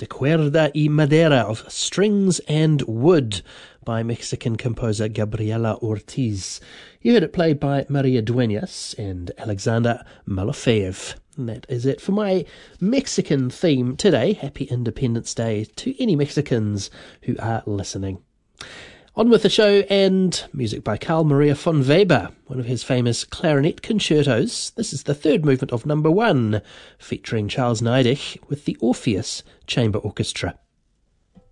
De Cuerda y Madera, of Strings and Wood, by Mexican composer Gabriela Ortiz. You heard it played by Maria Dueñas and Alexander Malofeev. And that is it for my Mexican theme today. Happy Independence Day to any Mexicans who are listening. On with the show, and music by Carl Maria von Weber, one of his famous clarinet concertos. This is the third movement of number 1, featuring Charles Neidich with the Orpheus Chamber Orchestra.